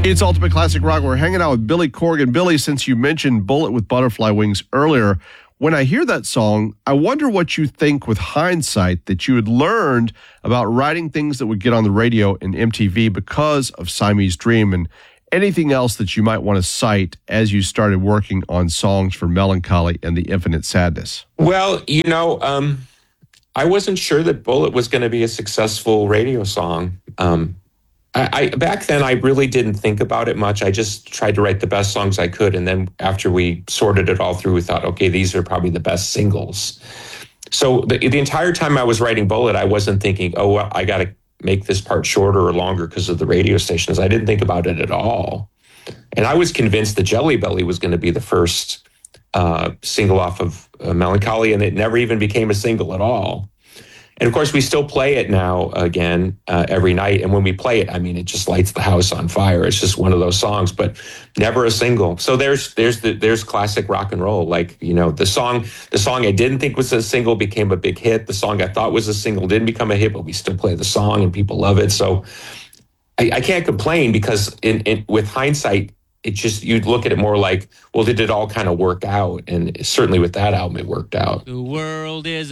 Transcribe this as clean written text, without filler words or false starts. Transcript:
It's Ultimate Classic Rock. We're hanging out with Billy Corgan. Billy, since you mentioned Bullet with Butterfly Wings earlier, when I hear that song, I wonder what you think with hindsight that you had learned about writing things that would get on the radio and MTV because of Siamese Dream, and anything else that you might want to cite as you started working on songs for Melancholy and The Infinite Sadness. Well, I wasn't sure that Bullet was going to be a successful radio song. I back then, I really didn't think about it much. I just tried to write the best songs I could. And then after we sorted it all through, we thought, okay, these are probably the best singles. So the entire time I was writing Bullet, I wasn't thinking, oh, well, I got to make this part shorter or longer because of the radio stations. I didn't think about it at all. And I was convinced that Jelly Belly was going to be the first single off of Melancholy, and it never even became a single at all. And of course, we still play it now again every night. And when we play it, I mean, it just lights the house on fire. It's just one of those songs, but never a single. So there's classic rock and roll. Like, the song I didn't think was a single became a big hit. The song I thought was a single didn't become a hit, but we still play the song and people love it. So I can't complain because with hindsight, it just, you'd look at it more like, well, did it all kind of work out? And certainly with that album, it worked out. The world is